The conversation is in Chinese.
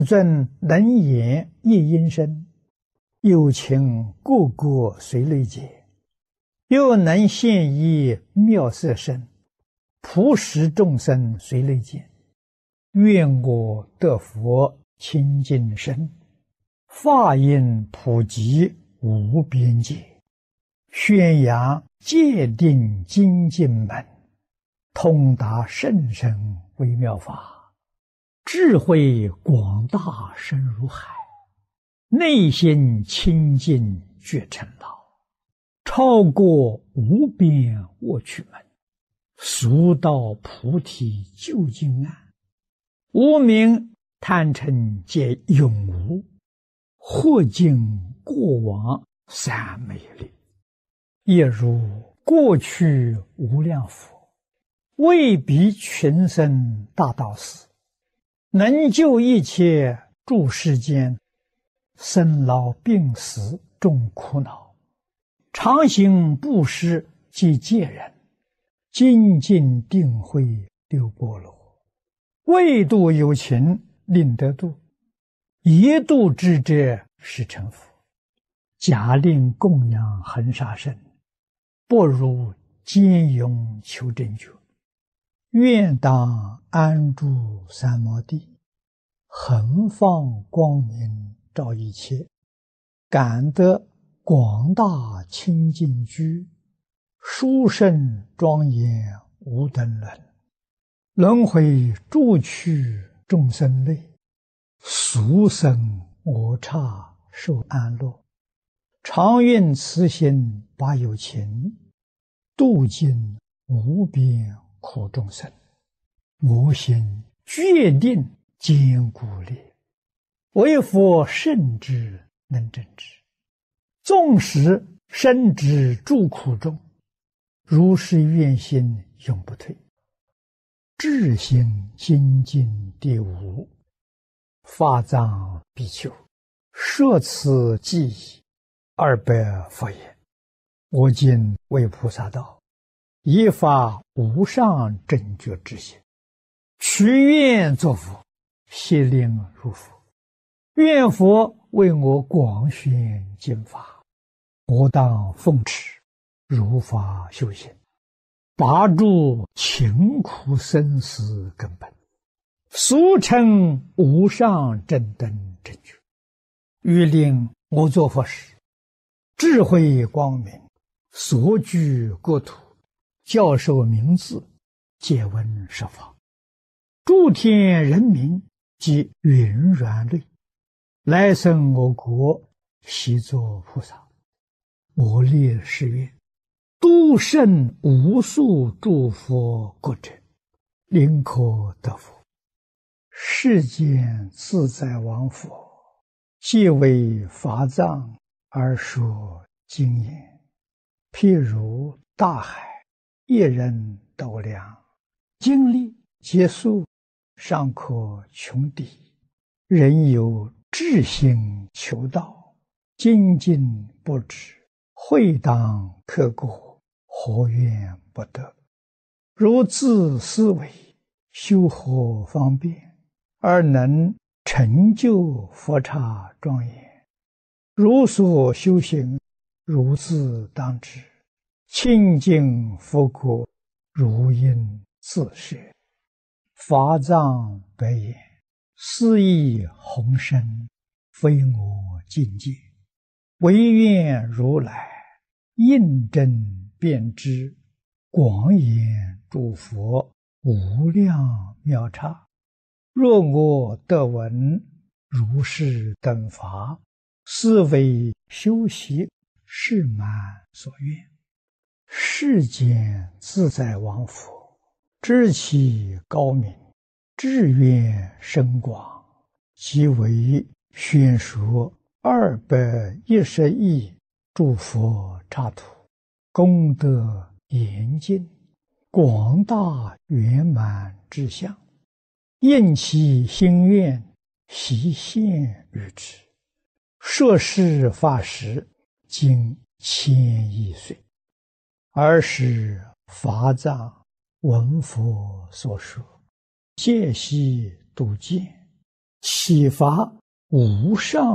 尊能言一音声，有情个个随类解，又能现一妙色身，普使众生随类见。愿我得佛清净身，法音普及无边界，宣扬戒定精进门，通达甚深微妙法，智慧广大深如海，内心清净觉成道，超过无边卧趣门，速到菩提究竟岸。无明贪嗔皆永无，或尽过往三昧力，也如过去无量佛，为彼群生大道士，能救一切诸世间生老病死众苦恼，常行布施及戒人，精进定慧六波罗，为度有情令得度，一度之者是成佛。假令供养恒沙身，不如坚勇求真觉。愿当安住三摩地，恒放光明照一切，感得广大清净居，殊胜庄严无等伦。轮回诸趣众生类，俗生我刹受安乐。常愿慈心把有情，度尽无边苦众生。我心决定坚固力，为佛圣之能证之。纵使身之诸苦中，如是愿心永不退。智行精进第五，法藏比丘，摄此记忆200佛言：我今为菩萨道，以发无上正觉之心，许愿作佛，悉令如佛。愿佛为我广宣经法，我当奉持，如法修行，拔除勤苦生死根本，俗称无上正等正觉。欲令我作佛时，智慧光明，所居国土，教授名字，皆闻十方。诸天人民及云软类，来生我国，悉作菩萨。我立誓愿，度胜无数诸佛国者，临可得佛。世间自在王佛，既为法藏而说经言，譬如大海，一人斗量，经历结束，尚可穷底。人有志心求道，精进不止，会当刻过，何怨不得？如自思维，修何方便，而能成就佛刹庄严？如所修行，如自当知，清净佛国，如应自设。法藏白言：斯亦宏深，非我境界，唯愿如来印证遍知，广演诸佛无量妙刹。若我得闻如是等法，是为修习是满所愿。世间自在王佛，知其高明，志愿深广，即为宣说210亿诸佛刹土，功德严尽，广大圆满之相，应其心愿，悉现于之。摄事法时，经1000亿岁，尔时法藏闻佛所说，戒悉度见， 启发无上